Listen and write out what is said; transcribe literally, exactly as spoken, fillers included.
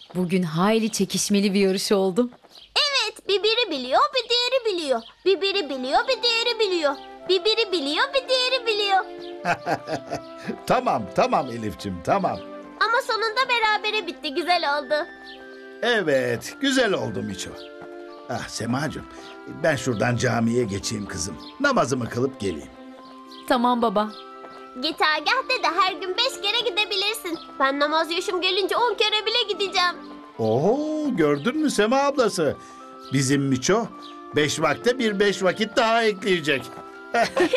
Bugün hayli çekişmeli bir yarış oldu. Evet, bir biri biliyor, bir diğeri biliyor. Bir biri biliyor, bir diğeri biliyor. Bir biri biliyor, bir diğeri biliyor. Tamam, tamam Elifçim, tamam. Ama sonunda berabere bitti, güzel oldu. Evet, güzel oldu Miço. Ah Semacığım, ben şuradan camiye geçeyim kızım. Namazımı kılıp geleyim. Tamam baba. Git Agah de her gün beş kere gidebilirsin. Ben namaz yaşım gelince on kere bile gideceğim. Oo, gördün mü Sema ablası? Bizim Miço beş vakte bir beş vakit daha ekleyecek.